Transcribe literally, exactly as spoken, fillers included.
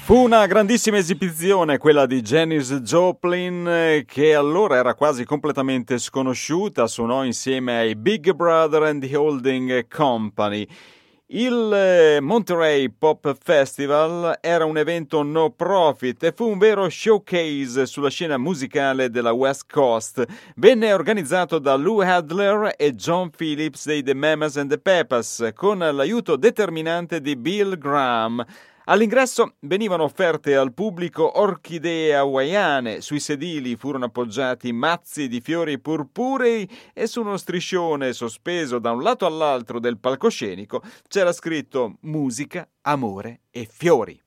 Fu una grandissima esibizione quella di Janis Joplin, che allora era quasi completamente sconosciuta, suonò insieme ai Big Brother and the Holding Company. Il Monterey Pop Festival era un evento no profit e fu un vero showcase sulla scena musicale della West Coast. Venne organizzato da Lou Adler e John Phillips dei The Mamas and the Papas, con l'aiuto determinante di Bill Graham. All'ingresso venivano offerte al pubblico orchidee hawaiane, sui sedili furono appoggiati mazzi di fiori purpurei e su uno striscione sospeso da un lato all'altro del palcoscenico c'era scritto musica, amore e fiori.